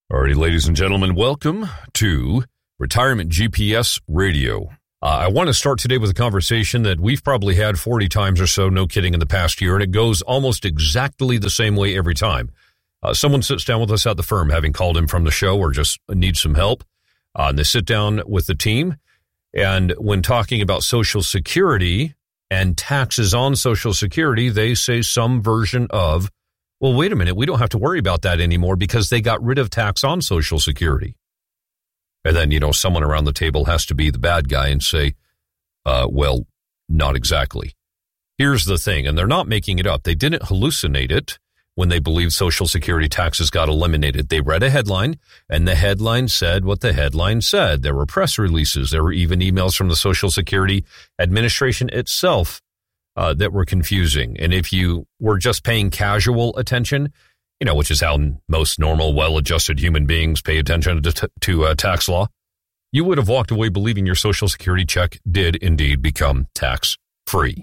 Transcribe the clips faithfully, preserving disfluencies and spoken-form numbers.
Alrighty, ladies and gentlemen, welcome to Retirement G P S Radio. Uh, I want to start today with a conversation that we've probably had forty times or so, no kidding, in the past year, and it goes almost exactly the same way every time. Uh, someone sits down with us at the firm, having called in from the show or just needs some help, uh, and they sit down with the team, and when talking about Social Security and taxes on Social Security, they say some version of, well, wait a minute, we don't have to worry about that anymore because they got rid of tax on Social Security. And then, you know, someone around the table has to be the bad guy and say, uh, well, not exactly. Here's the thing, and they're not making it up. They didn't hallucinate it when they believed Social Security taxes got eliminated. They read a headline, and the headline said what the headline said. There were press releases. There were even emails from the Social Security Administration itself Uh, that were confusing. And if you were just paying casual attention, you know, which is how most normal, well-adjusted human beings pay attention to, to uh, tax law, you would have walked away believing your Social Security check did indeed become tax-free.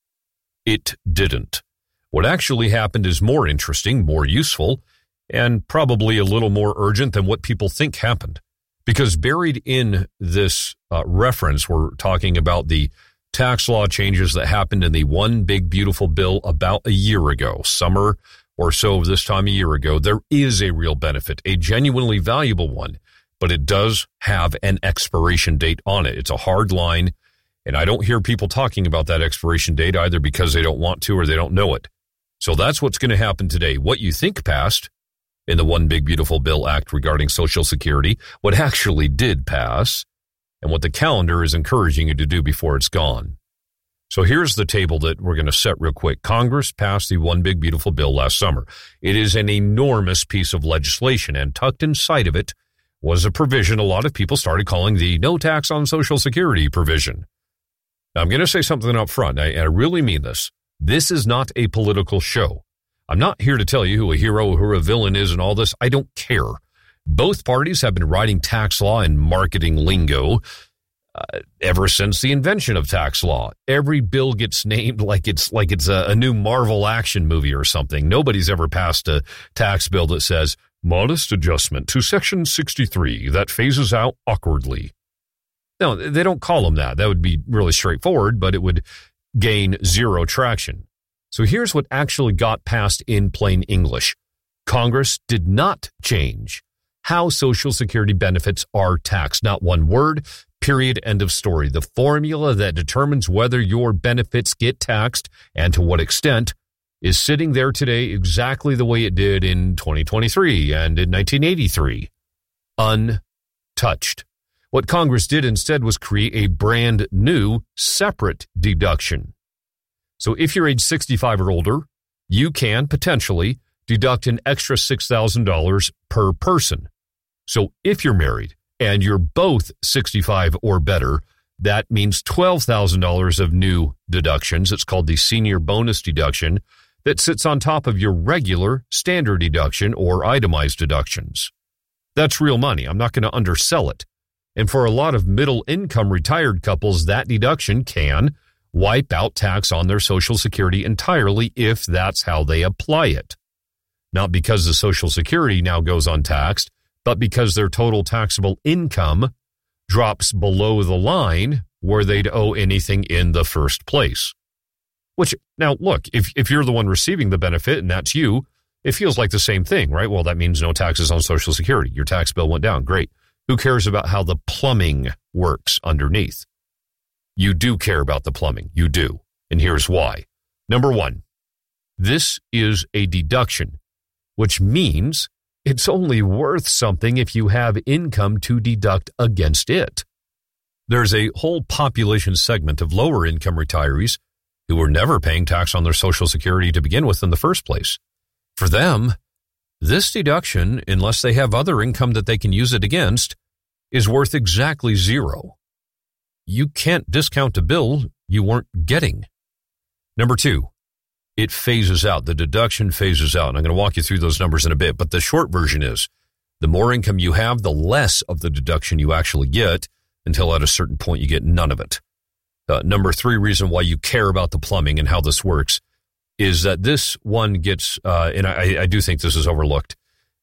It didn't. What actually happened is more interesting, more useful, and probably a little more urgent than what people think happened. Because buried in this uh, reference, we're talking about the tax law changes that happened in the One Big Beautiful Bill about a year ago, summer or so of this time a year ago. There is a real benefit, a genuinely valuable one, but it does have an expiration date on it. It's a hard line, and I don't hear people talking about that expiration date either because they don't want to or they don't know it. So that's what's going to happen today. What you think passed in the One Big Beautiful Bill Act regarding Social Security, what actually did pass, and what the calendar is encouraging you to do before it's gone. So here's the table that we're going to set real quick. Congress passed the One Big Beautiful Bill last summer. It is an enormous piece of legislation, and tucked inside of it was a provision a lot of people started calling the no tax on Social Security provision. Now, I'm going to say something up front, and I really mean this. This is not a political show. I'm not here to tell you who a hero or who a villain is and all this. I don't care. Both parties have been writing tax law and marketing lingo uh, ever since the invention of tax law. Every bill gets named like it's like it's a, a new Marvel action movie or something. Nobody's ever passed a tax bill that says, modest adjustment to Section sixty-three that phases out awkwardly. No, they don't call them that. That would be really straightforward, but it would gain zero traction. So here's what actually got passed in plain English. Congress did not change how Social Security benefits are taxed. Not one word, period, end of story. The formula that determines whether your benefits get taxed and to what extent is sitting there today exactly the way it did in twenty twenty-three and in nineteen eighty-three. Untouched. What Congress did instead was create a brand new separate deduction. So if you're age sixty-five or older, you can potentially deduct an extra six thousand dollars per person. So if you're married and you're both sixty-five or better, that means twelve thousand dollars of new deductions. It's called the senior bonus deduction that sits on top of your regular standard deduction or itemized deductions. That's real money. I'm not going to undersell it. And for a lot of middle-income retired couples, that deduction can wipe out tax on their Social Security entirely if that's how they apply it. Not because the Social Security now goes untaxed, but because their total taxable income drops below the line where they'd owe anything in the first place. Which, now look, if, if you're the one receiving the benefit and that's you, it feels like the same thing, right? Well, that means no taxes on Social Security. Your tax bill went down. Great. Who cares about how the plumbing works underneath? You do care about the plumbing. You do. And here's why. Number one, this is a deduction, which means it's only worth something if you have income to deduct against it. There's a whole population segment of lower income retirees who were never paying tax on their Social Security to begin with in the first place. For them, this deduction, unless they have other income that they can use it against, is worth exactly zero. You can't discount a bill you weren't getting. Number two, it phases out. The deduction phases out. And I'm going to walk you through those numbers in a bit. But the short version is the more income you have, the less of the deduction you actually get until at a certain point you get none of it. Uh, number three reason why you care about the plumbing and how this works is that this one gets, uh, and I, I do think this is overlooked,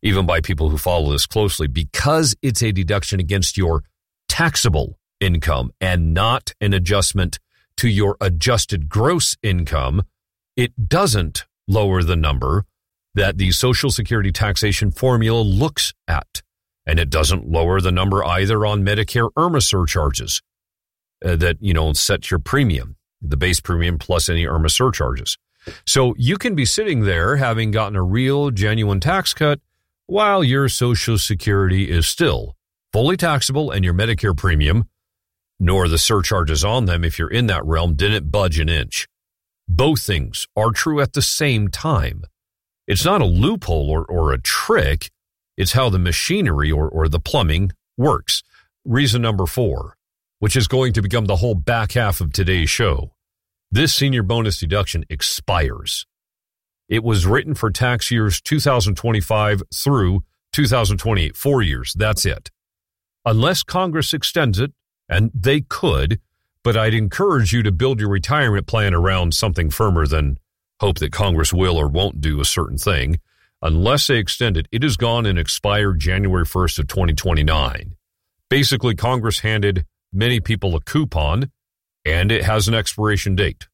even by people who follow this closely, because it's a deduction against your taxable income and not an adjustment to your adjusted gross income. It doesn't lower the number that the Social Security taxation formula looks at. And it doesn't lower the number either on Medicare I R M A surcharges uh, that, you know, set your premium, the base premium plus any I R M A surcharges. So you can be sitting there having gotten a real, genuine tax cut while your Social Security is still fully taxable and your Medicare premium, nor the surcharges on them, if you're in that realm, didn't budge an inch. Both things are true at the same time. It's not a loophole or, or a trick. It's how the machinery or, or the plumbing works. Reason number four, which is going to become the whole back half of today's show. This senior bonus deduction expires. It was written for tax years two thousand twenty-five through two thousand twenty-eight, four years. That's it. Unless Congress extends it, and they could, but I'd encourage you to build your retirement plan around something firmer than hope that Congress will or won't do a certain thing. Unless they extend it, it is gone and expired January first of twenty twenty-nine. Basically, Congress handed many people a coupon, and it has an expiration date.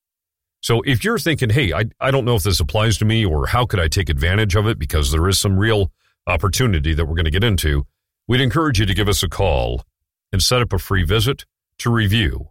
So if you're thinking, hey, I, I don't know if this applies to me or how could I take advantage of it because there is some real opportunity that we're going to get into, we'd encourage you to give us a call and set up a free visit to review.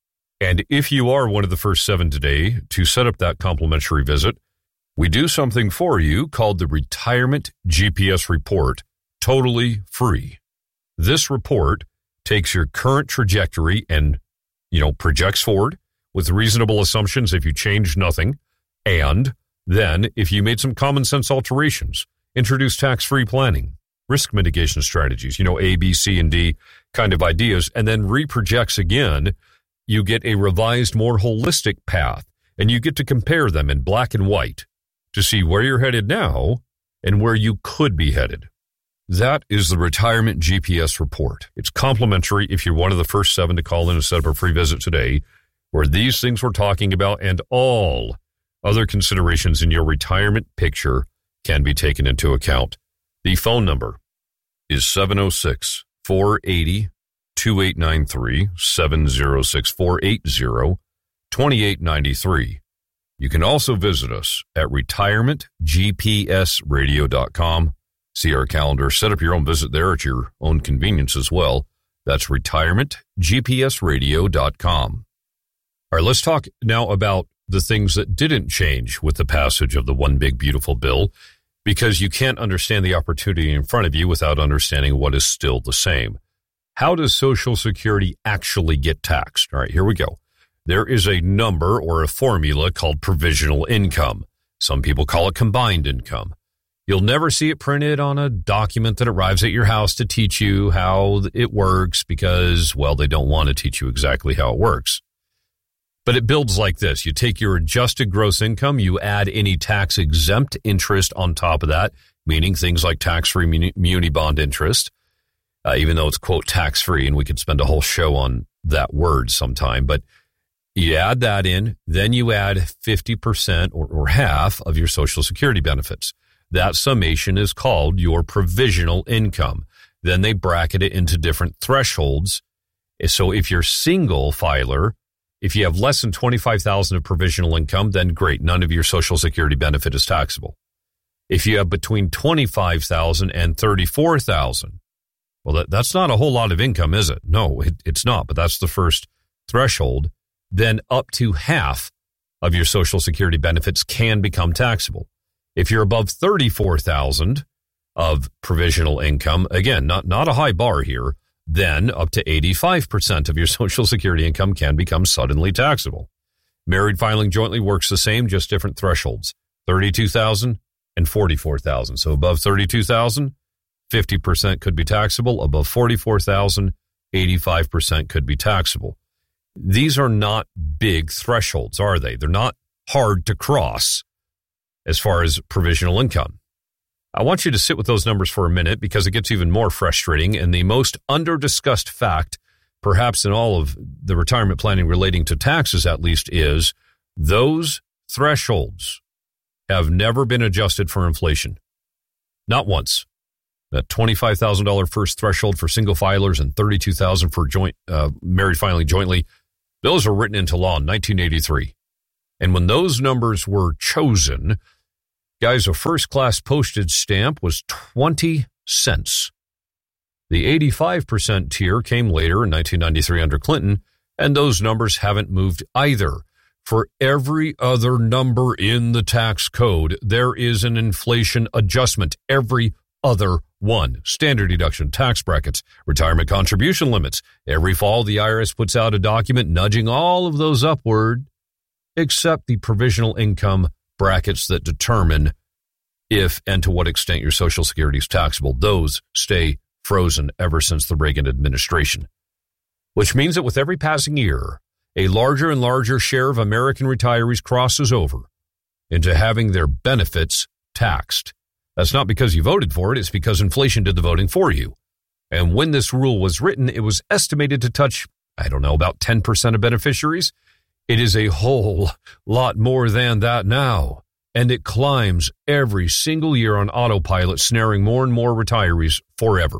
And if you are one of the first seven today to set up that complimentary visit, we do something for you called the Retirement G P S Report, totally free. This report takes your current trajectory and, you know, projects forward with reasonable assumptions if you change nothing. And then if you made some common sense alterations, introduce tax-free planning, risk mitigation strategies, you know, A, B, C, and D kind of ideas, and then reprojects again, you get a revised, more holistic path, and you get to compare them in black and white to see where you're headed now and where you could be headed. That is the Retirement G P S Report. It's complimentary if you're one of the first seven to call in and set up a free visit today, where these things we're talking about and all other considerations in your retirement picture can be taken into account. The phone number is seven oh six, four eight zero, two eight nine three, seven oh six, four eight zero, two eight nine three. You can also visit us at retirement g p s radio dot com. See our calendar. Set up your own visit there at your own convenience as well. That's retirement g p s radio dot com. All right, let's talk now about the things that didn't change with the passage of the One Big Beautiful Bill, because you can't understand the opportunity in front of you without understanding what is still the same. How does Social Security actually get taxed? All right, here we go. There is a number or a formula called provisional income. Some people call it combined income. You'll never see it printed on a document that arrives at your house to teach you how it works because, well, they don't want to teach you exactly how it works. But it builds like this. You take your adjusted gross income, you add any tax-exempt interest on top of that, meaning things like tax-free muni, muni bond interest, uh, even though it's, quote, tax-free, and we could spend a whole show on that word sometime, but you add that in, then you add fifty percent or, or half of your Social Security benefits. That summation is called your provisional income. Then they bracket it into different thresholds. So if you're single filer, if you have less than twenty-five thousand dollars of provisional income, then great, none of your Social Security benefit is taxable. If you have between twenty-five thousand dollars and thirty-four thousand dollars, well, that, that's not a whole lot of income, is it? No, it, it's not, but that's the first threshold. Then up to half of your Social Security benefits can become taxable. If you're above thirty-four thousand dollars of provisional income, again, not, not a high bar here, then up to eighty-five percent of your Social Security income can become suddenly taxable. Married filing jointly works the same, just different thresholds, thirty-two thousand dollars and forty-four thousand dollars. So above thirty-two thousand dollars, fifty percent could be taxable. Above forty-four thousand dollars, eighty-five percent could be taxable. These are not big thresholds, are they? They're not hard to cross as far as provisional income. I want you to sit with those numbers for a minute because it gets even more frustrating. And the most under-discussed fact, perhaps in all of the retirement planning relating to taxes at least, is those thresholds have never been adjusted for inflation. Not once. That twenty-five thousand dollars first threshold for single filers and thirty-two thousand dollars for joint uh, married filing jointly, those were written into law in nineteen eighty-three. And when those numbers were chosen, guys, a first-class postage stamp was twenty cents. The eighty-five percent tier came later in nineteen ninety-three under Clinton, and those numbers haven't moved either. For every other number in the tax code, there is an inflation adjustment. Every other one. Standard deduction, tax brackets, retirement contribution limits. Every fall, the I R S puts out a document nudging all of those upward, except the provisional income brackets that determine if and to what extent your Social Security is taxable. Those stay frozen ever since the Reagan administration, which means that with every passing year, a larger and larger share of American retirees crosses over into having their benefits taxed. That's not because you voted for it. It's because inflation did the voting for you. And when this rule was written, it was estimated to touch, I don't know, about ten percent of beneficiaries. It is a whole lot more than that now. And it climbs every single year on autopilot, snaring more and more retirees forever.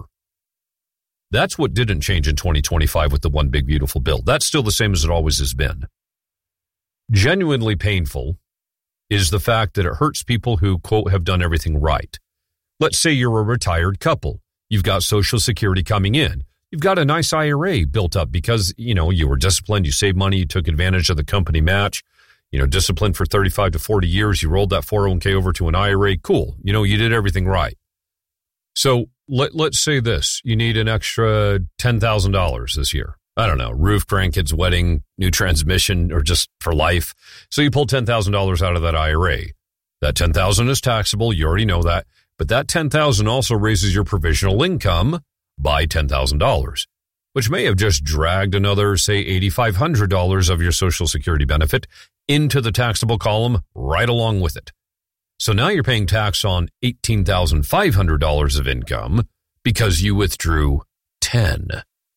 That's what didn't change in twenty twenty-five with the One Big Beautiful Bill. That's still the same as it always has been. Genuinely painful is the fact that it hurts people who, quote, have done everything right. Let's say you're a retired couple. You've got Social Security coming in. You've got a nice I R A built up because, you know, you were disciplined, you saved money, you took advantage of the company match, you know, disciplined for thirty-five to forty years, you rolled that four oh one k over to an I R A. Cool. You know, you did everything right. So let, let's say this, you need an extra ten thousand dollars this year. I don't know, roof, grandkids, wedding, new transmission, or just for life. So you pull ten thousand dollars out of that I R A. That ten thousand dollars is taxable. You already know that. But that ten thousand dollars also raises your provisional income by ten thousand dollars, which may have just dragged another, say, eight thousand five hundred dollars of your Social Security benefit into the taxable column right along with it. So now you're paying tax on eighteen thousand five hundred dollars of income because you withdrew ten.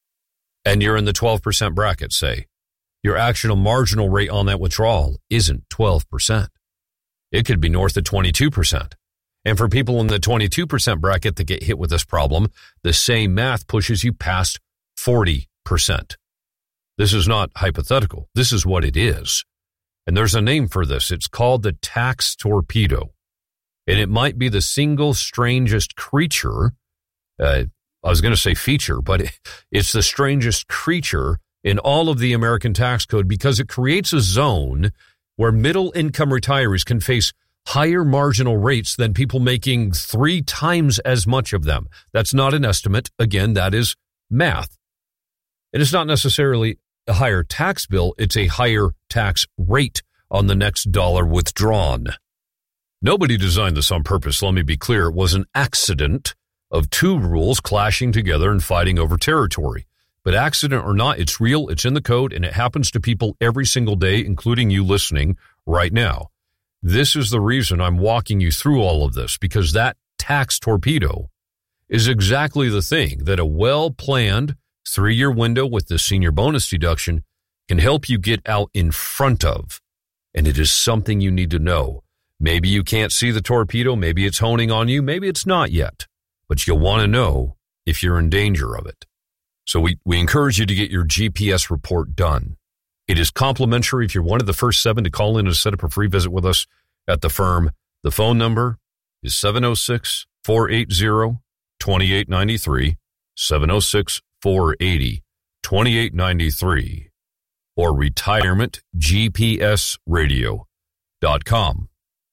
And you're in the twelve percent bracket, say. Your actual marginal rate on that withdrawal isn't twelve percent. It could be north of twenty-two percent. And for people in the twenty-two percent bracket that get hit with this problem, the same math pushes you past forty percent. This is not hypothetical. This is what it is. And there's a name for this. It's called the tax torpedo. And it might be the single strangest creature, uh, I was going to say feature, but it's the strangest creature in all of the American tax code because it creates a zone where middle-income retirees can face higher marginal rates than people making three times as much of them. That's not an estimate. Again, that is math. And it's not necessarily a higher tax bill. It's a higher tax rate on the next dollar withdrawn. Nobody designed this on purpose. Let me be clear. It was an accident of two rules clashing together and fighting over territory. But accident or not, it's real, it's in the code, and it happens to people every single day, including you listening right now. This is the reason I'm walking you through all of this, because that tax torpedo is exactly the thing that a well-planned three-year window with the senior bonus deduction can help you get out in front of. And it is something you need to know. Maybe you can't see the torpedo, maybe it's honing on you, maybe it's not yet. But you'll want to know if you're in danger of it. So we, we encourage you to get your G P S report done. It is complimentary if you're one of the first seven to call in and set up a free visit with us at the firm. The phone number is seven oh six, four eight zero, two eight nine three, seven oh six, four eight zero, two eight nine three, or retirement g p s radio dot com.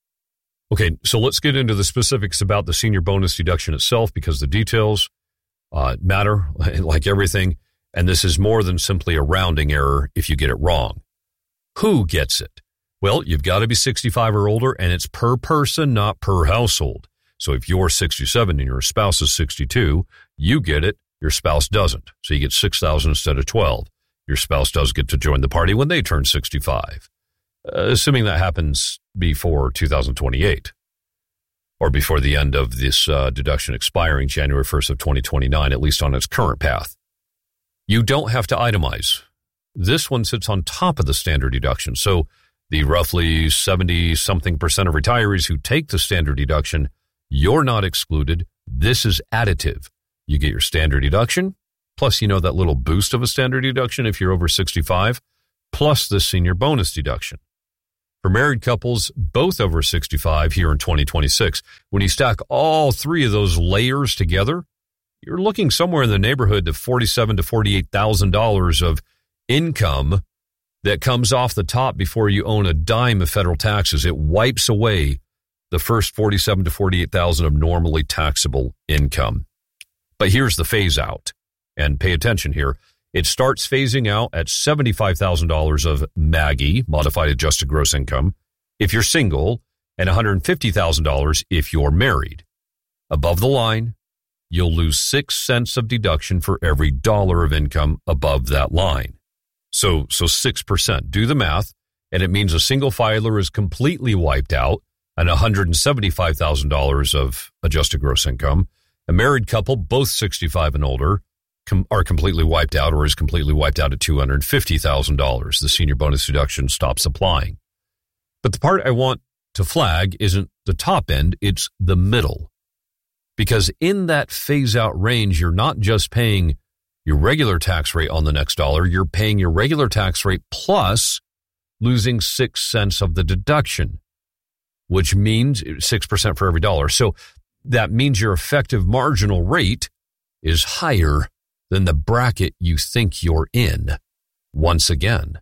Okay, so let's get into the specifics about the senior bonus deduction itself because the details uh, matter, like everything, and this is more than simply a rounding error if you get it wrong. Who gets it? Well, you've got to be sixty-five or older, and it's per person, not per household. So if you're sixty-seven and your spouse is sixty-two, you get it, your spouse doesn't. So you get six thousand dollars instead of twelve. Your spouse does get to join the party when they turn sixty-five, uh, assuming that happens before two thousand twenty-eight or before the end of this uh, deduction expiring January first of twenty twenty-nine, at least on its current path. You don't have to itemize. This one sits on top of the standard deduction. So the roughly seventy something percent of retirees who take the standard deduction, You're not excluded. This is additive. You get your standard deduction, plus, you know, that little boost of a standard deduction if you're over sixty-five, plus the senior bonus deduction. For married couples, both over sixty-five here in twenty twenty-six, when you stack all three of those layers together, you're looking somewhere in the neighborhood of forty-seven thousand to forty-eight thousand dollars of income that comes off the top before you own a dime of federal taxes. It wipes away the first forty-seven thousand to forty-eight thousand dollars of normally taxable income. But here's the phase out, and pay attention here. It starts phasing out at seventy-five thousand dollars of M A G I, modified adjusted gross income, if you're single, and one hundred fifty thousand dollars if you're married. Above the line, you'll lose six cents of deduction for every dollar of income above that line. So, so six percent. Do the math, and it means a single filer is completely wiped out and one hundred seventy-five thousand dollars of adjusted gross income. A married couple, both sixty-five and older, com- are completely wiped out or is completely wiped out at two hundred fifty thousand dollars. The senior bonus deduction stops applying. But the part I want to flag isn't the top end, it's the middle. Because in that phase-out range, you're not just paying your regular tax rate on the next dollar, you're paying your regular tax rate plus losing six cents of the deduction, which means six percent for every dollar. So that means your effective marginal rate is higher than the bracket you think you're in. Once again,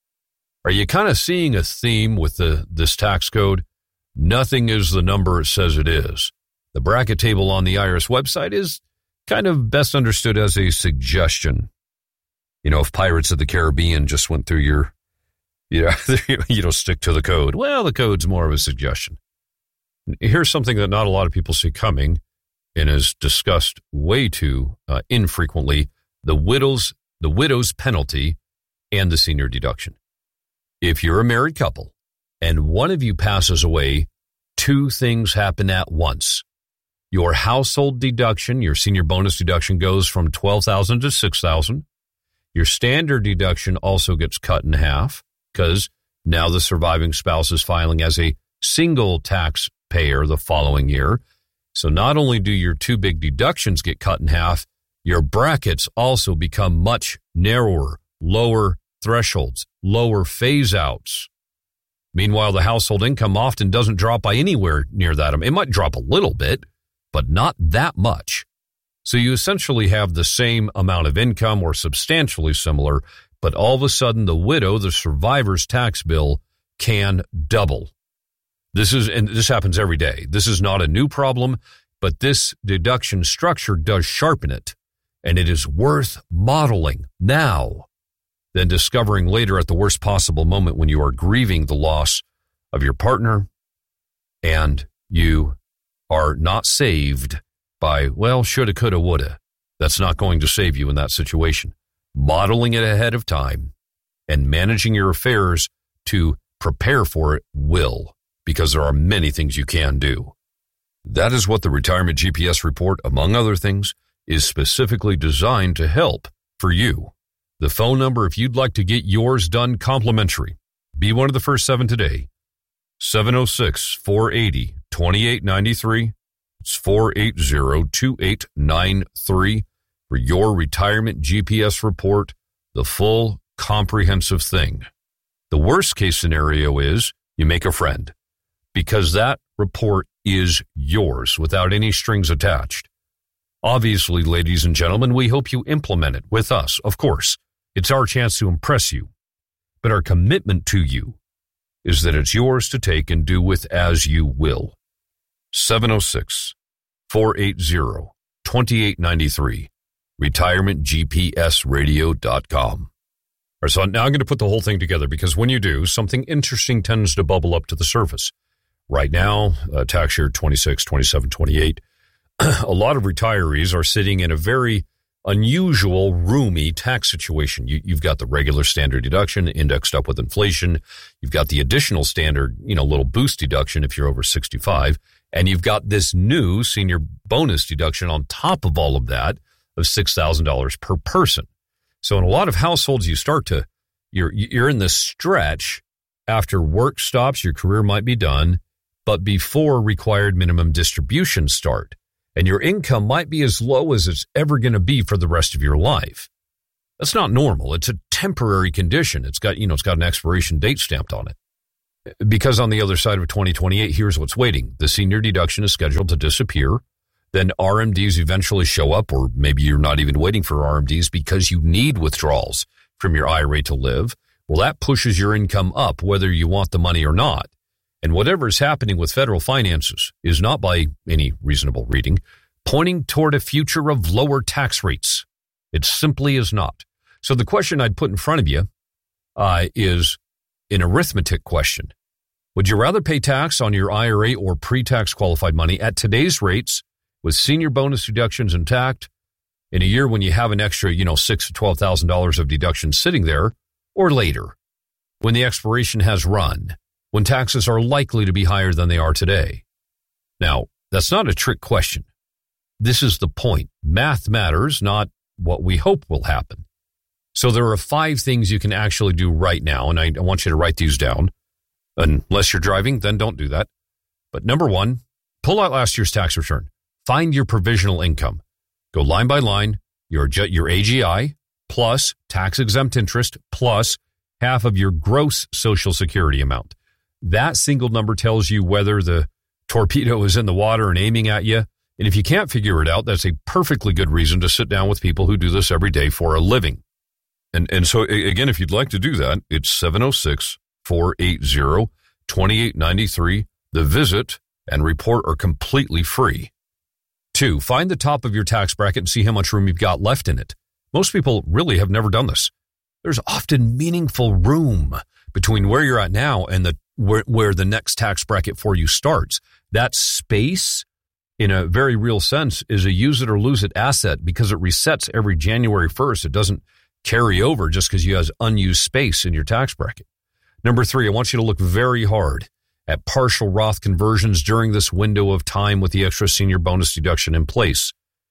are you kind of seeing a theme with the this tax code? Nothing is the number it says it is. The bracket table on the I R S website is kind of best understood as a suggestion. You know, if Pirates of the Caribbean just went through your, you know, you don't stick to the code. Well, the code's more of a suggestion. Here's something that not a lot of people see coming and is discussed way too uh, infrequently: the widow's the widow's penalty and the senior deduction. If you're a married couple and one of you passes away, two things happen at once. Your household deduction, your senior bonus deduction, goes from twelve thousand dollars to six thousand dollars. Your standard deduction also gets cut in half because now the surviving spouse is filing as a single taxpayer the following year. So not only do your two big deductions get cut in half, your brackets also become much narrower, lower thresholds, lower phase-outs. Meanwhile, the household income often doesn't drop by anywhere near that. It might drop a little bit, but not that much. So you essentially have the same amount of income or substantially similar, but all of a sudden the widow, the survivor's tax bill, can double. This is, and this happens every day. This is not a new problem, but this deduction structure does sharpen it, and it is worth modeling now than discovering later at the worst possible moment when you are grieving the loss of your partner and you are not saved by, well, shoulda, coulda, woulda. That's not going to save you in that situation. Modeling it ahead of time and managing your affairs to prepare for it will, because there are many things you can do. That is what the Retirement G P S report, among other things, is specifically designed to help for you. The phone number, if you'd like to get yours done complimentary, be one of the first seven today. seven oh six, four eight oh, two eight nine three. It's four eight zero, two eight nine three for your Retirement G P S report, the full comprehensive thing. The worst case scenario is you make a friend, because that report is yours without any strings attached. Obviously, ladies and gentlemen, we hope you implement it with us, of course. It's our chance to impress you. But our commitment to you is that it's yours to take and do with as you will. seven oh six, four eight zero, two eight nine three, retirement g p s radio dot com. All right, so now I'm going to put the whole thing together, because when you do, something interesting tends to bubble up to the surface. Right now, uh, tax year twenty-six, twenty-seven, twenty-eight, a lot of retirees are sitting in a very unusual, roomy tax situation. You, you've got the regular standard deduction indexed up with inflation. You've got the additional standard, you know, little boost deduction if you're over sixty-five. And you've got this new senior bonus deduction on top of all of that of six thousand dollars per person. So in a lot of households, you start to, you're, you're in this stretch after work stops, your career might be done, but before required minimum distributions start. And your income might be as low as it's ever going to be for the rest of your life. That's not normal. It's a temporary condition. It's got, you know, it's got an expiration date stamped on it. Because on the other side of twenty twenty-eight, here's what's waiting. The senior deduction is scheduled to disappear. Then R M Ds eventually show up, or maybe you're not even waiting for R M Ds because you need withdrawals from your I R A to live. Well, that pushes your income up, whether you want the money or not. And whatever is happening with federal finances is not, by any reasonable reading, pointing toward a future of lower tax rates. It simply is not. So the question I'd put in front of you uh, is an arithmetic question. Would you rather pay tax on your I R A or pre-tax qualified money at today's rates with senior bonus deductions intact in a year when you have an extra, you know, six to twelve thousand dollars of deductions sitting there, or later when the expiration has run, when taxes are likely to be higher than they are today? Now, that's not a trick question. This is the point. Math matters, not what we hope will happen. So there are five things you can actually do right now, and I, I want you to write these down. Unless you're driving, then don't do that. But number one, pull out last year's tax return. Find your provisional income. Go line by line, your, your A G I plus tax-exempt interest plus half of your gross Social Security amount. That single number tells you whether the torpedo is in the water and aiming at you. And if you can't figure it out, that's a perfectly good reason to sit down with people who do this every day for a living. And and so, again, if you'd like to do that, it's seven oh six, four eight zero, two eight nine three. The visit and report are completely free. Two, find the top of your tax bracket and see how much room you've got left in it. Most people really have never done this. There's often meaningful room between where you're at now and the where, where the next tax bracket for you starts. That space, in a very real sense, is a use it or lose it asset because it resets every January first. It doesn't carry over just because you have unused space in your tax bracket. Number three, I want you to look very hard at partial Roth conversions during this window of time with the extra senior bonus deduction in place.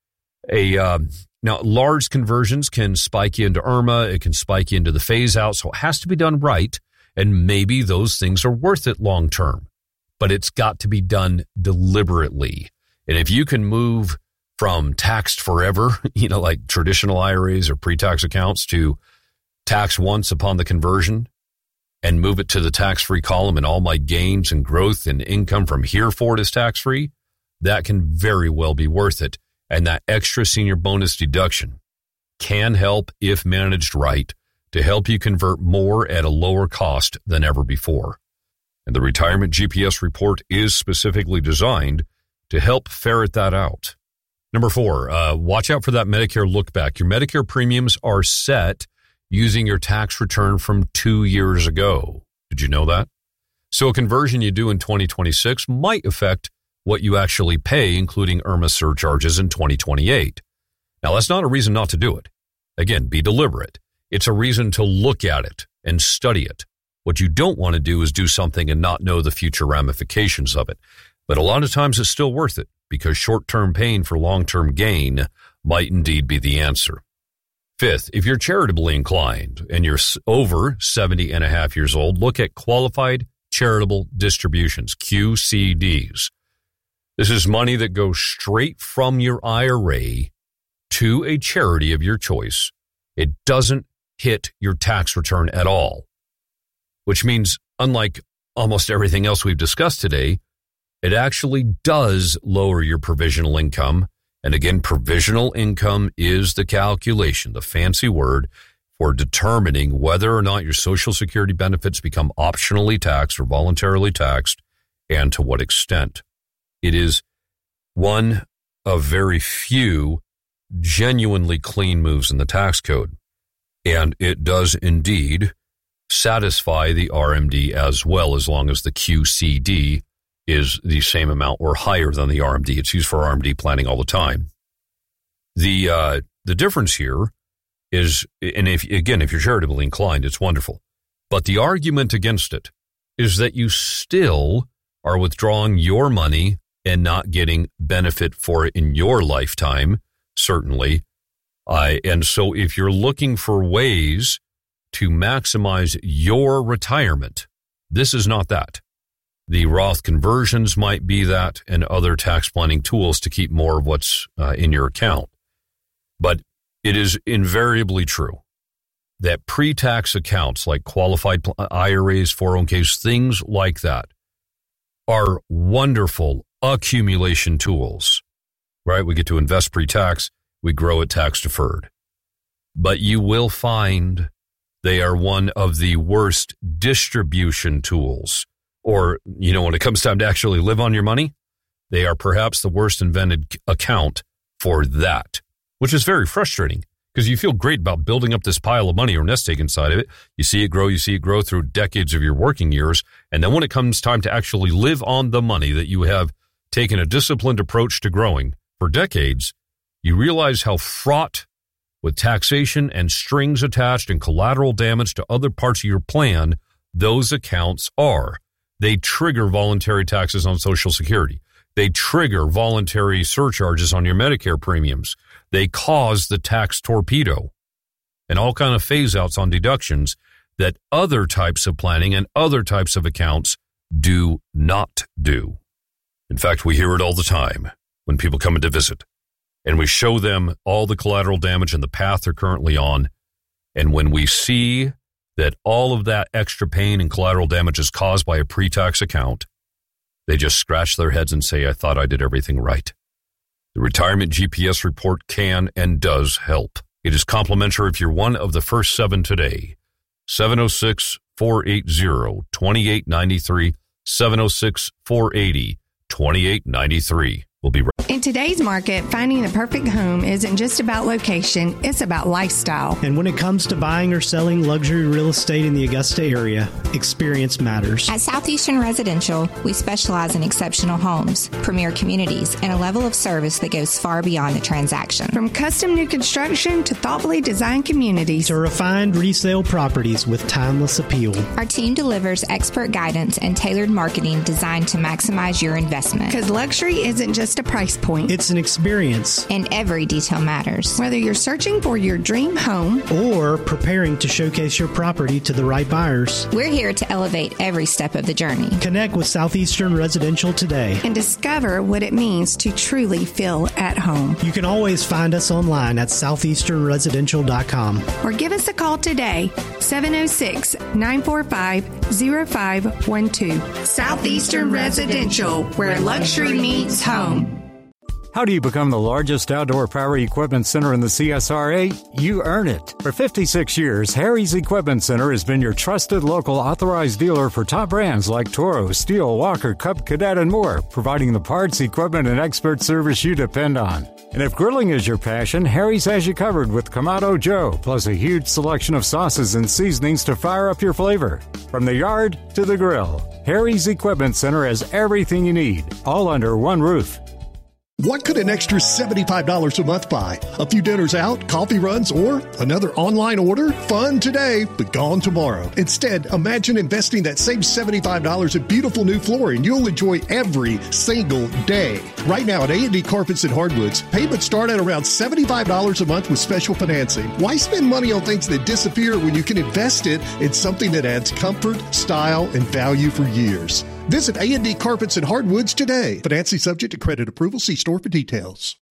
A um, now, large conversions can spike you into I R M A. It can spike you into the phase out. So it has to be done right. And maybe those things are worth it long term. But it's got to be done deliberately. And if you can move from taxed forever, you know, like traditional I R As or pre-tax accounts, to tax once upon the conversion and move it to the tax-free column and all my gains and growth and income from here forward is tax-free, that can very well be worth it. And that extra senior bonus deduction can help, if managed right, to help you convert more at a lower cost than ever before. And the Retirement G P S report is specifically designed to help ferret that out. Number four, uh, watch out for that Medicare look back. Your Medicare premiums are set using your tax return from two years ago. Did you know that? So a conversion you do in twenty twenty-six might affect what you actually pay, including I R M A surcharges in twenty twenty-eight. Now, that's not a reason not to do it. Again, be deliberate. It's a reason to look at it and study it. What you don't want to do is do something and not know the future ramifications of it. But a lot of times it's still worth it because short-term pain for long-term gain might indeed be the answer. Fifth, if you're charitably inclined and you're over seventy and a half years old, look at qualified charitable distributions, Q C Ds. This is money that goes straight from your I R A to a charity of your choice. It doesn't hit your tax return at all, which means, unlike almost everything else we've discussed today, it actually does lower your provisional income. And again, provisional income is the calculation, the fancy word for determining whether or not your Social Security benefits become optionally taxed or voluntarily taxed, and to what extent. It is one of very few genuinely clean moves in the tax code. And it does indeed satisfy the R M D as well, as long as the Q C D is the same amount or higher than the R M D. It's used for R M D planning all the time. The uh, the difference here is, and if again, if you're charitably inclined, it's wonderful. But the argument against it is that you still are withdrawing your money and not getting benefit for it in your lifetime, certainly. Uh, and so if you're looking for ways to maximize your retirement, this is not that. The Roth conversions might be that, and other tax planning tools to keep more of what's uh, in your account. But it is invariably true that pre-tax accounts like qualified I R As, four oh one k's, things like that are wonderful accumulation tools, right? We get to invest pre-tax, we grow it tax deferred. But you will find they are one of the worst distribution tools. Or, you know, when it comes time to actually live on your money, they are perhaps the worst invented account for that, which is very frustrating because you feel great about building up this pile of money or nest egg inside of it. You see it grow, you see it grow through decades of your working years. And then when it comes time to actually live on the money that you have taken a disciplined approach to growing for decades, you realize how fraught with taxation and strings attached and collateral damage to other parts of your plan those accounts are. They trigger voluntary taxes on Social Security. They trigger voluntary surcharges on your Medicare premiums. They cause the tax torpedo and all kind of phase outs on deductions that other types of planning and other types of accounts do not do. In fact, we hear it all the time when people come in to visit, and we show them all the collateral damage and the path they're currently on. And when we see that all of that extra pain and collateral damage is caused by a pre-tax account, they just scratch their heads and say, I thought I did everything right. The Retirement G P S report can and does help. It is complimentary if you're one of the first seven today. seven oh six, four eight zero, two eight nine three, seven oh six, four eight zero, two eight nine three. We'll be right back. In today's market, finding the perfect home isn't just about location, it's about lifestyle. And when it comes to buying or selling luxury real estate in the Augusta area, experience matters. At Southeastern Residential, we specialize in exceptional homes, premier communities, and a level of service that goes far beyond the transaction. From custom new construction to thoughtfully designed communities to refined resale properties with timeless appeal. Our team delivers expert guidance and tailored marketing designed to maximize your investment. Because luxury isn't just a price point. It's an experience. And every detail matters. Whether you're searching for your dream home or preparing to showcase your property to the right buyers, we're here to elevate every step of the journey. Connect with Southeastern Residential today and discover what it means to truly feel at home. You can always find us online at southeastern residential dot com or give us a call today, seven oh six, nine four five, oh five one two. Southeastern Residential, where luxury meets home. How do you become the largest outdoor power equipment center in the C S R A? You earn it. For fifty-six years, Harry's Equipment Center has been your trusted local authorized dealer for top brands like Toro, Steel, Walker, Cub Cadet, and more, providing the parts, equipment, and expert service you depend on. And if grilling is your passion, Harry's has you covered with Kamado Joe, plus a huge selection of sauces and seasonings to fire up your flavor. From the yard to the grill, Harry's Equipment Center has everything you need, all under one roof. What could an extra seventy-five dollars a month buy? A few dinners out, coffee runs, or another online order? Fun today, but gone tomorrow. Instead, imagine investing that same seventy-five dollars in beautiful new flooring you'll enjoy every single day. Right now at A and D Carpets and Hardwoods, payments start at around seventy-five dollars a month with special financing. Why spend money on things that disappear when you can invest it in something that adds comfort, style, and value for years? Visit A and D Carpets and Hardwoods today. Financing subject to credit approval. See store for details.